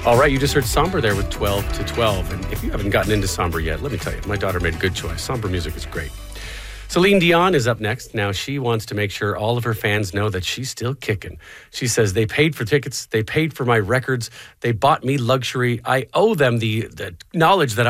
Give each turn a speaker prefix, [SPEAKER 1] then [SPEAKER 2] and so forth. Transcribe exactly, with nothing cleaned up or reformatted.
[SPEAKER 1] All right, you just heard Somber there with twelve to twelve. And if you haven't gotten into Somber yet, let me tell you, my daughter made a good choice. Somber music is great. Celine Dion is up next. Now, she wants to make sure all of her fans know that she's still kicking. She says, they paid for tickets. They paid for my records. They bought me luxury. I owe them the, the knowledge that